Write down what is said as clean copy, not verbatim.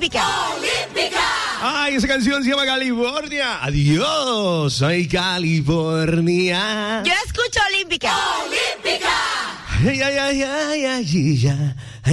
Olímpica. Ay, esa canción se llama California. Adiós, soy California. Yo escucho Olímpica. Ay, ay, ay, ay, ay, ay, ay.